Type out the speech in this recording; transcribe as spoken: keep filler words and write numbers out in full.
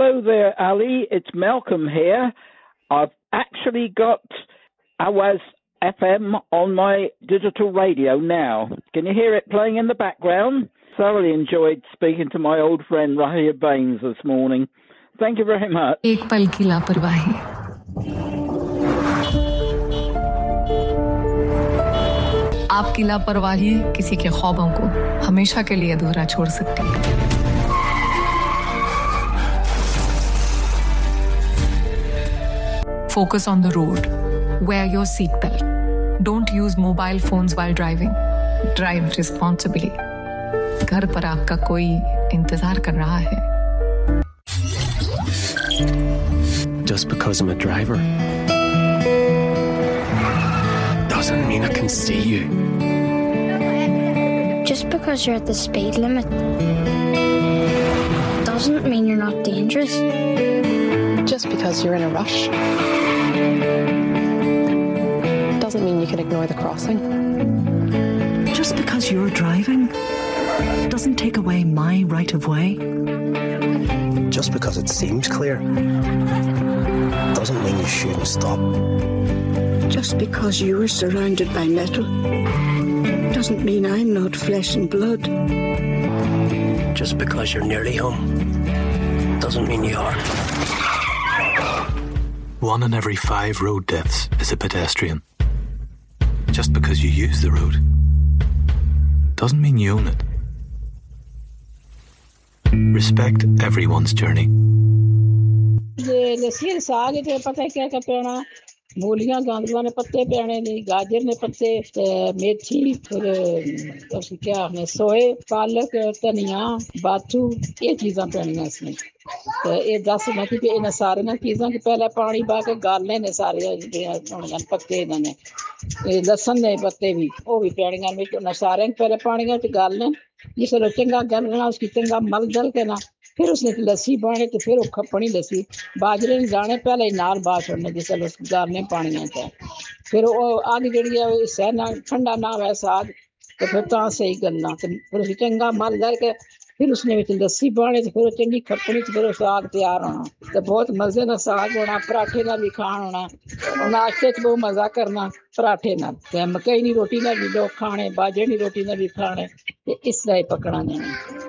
Hello there, Ali. It's Malcolm here. I've actually got Awaz F M on my digital radio now. Can you hear it playing in the background? Thoroughly enjoyed speaking to my old friend Rahia Baines this morning. Thank you very much. एक पल की लापरवाही आपकी लापरवाही किसी के ख्वाबों को हमेशा के लिए अधूरा छोड़ सकती है. Focus on the road. Wear your seatbelt. Don't use mobile phones while driving. Drive responsibly. घर पर आपका कोई इंतजार कर रहा है. Just because I'm a driver doesn't mean I can see you. Just because you're at the speed limit doesn't mean you're not dangerous. Just because you're in a rush doesn't mean you can ignore the crossing. Just because you're driving doesn't take away my right of way. Just because it seems clear doesn't mean you shouldn't stop. Just because you are surrounded by metal doesn't mean I'm not flesh and blood. Just because you're nearly home doesn't mean you are. One in every five road deaths is a pedestrian. Just because you use the road doesn't mean you own it. Respect everyone's journey. लस्सी साग ते पता क्या क्या पेना मूलियां गांदुआ ने पत्ते पेने ने गाजर ने पत्ते मेथी फिर उसकी क्या है सोए पालक धनिया बाथू ये चीज़ां पेनियां इसमें तो ये दस मैं कि इन सारे ना चीज़ां कि पहले पानी पा के गालने ने सारे होने पत्ते ने लसन ने पत्ते भी वो भी पेनियां में तो सारे पहले पानी में गालने जिससे चंगा गलना उसकी चंगा मल दल के ना फिर उसने लस्सी पाने तो फिर वो खपनी लस्सी बाजरे ने जाने पहले नाल बात छोड़ने जिससे उसको गालने पानी आता फिर वो आगे जड़ी है सहना ठंडा ना वै साग तो फिर तो सही गलना तो फिर उसकी चंगा मल दल के फिर उसने भी लस्सी पाने तो फिर चंगी खपनी तो फिर साग तैयार होना तो बहुत मजे का साग होना पराठे ना भी खान होना नाश्ते च बहुत मजा करना पराठे ना मकई नी रोटी ना भी लोग खाने बाजरे नी रोटी ना भी खाने इस तरह पकड़ा ने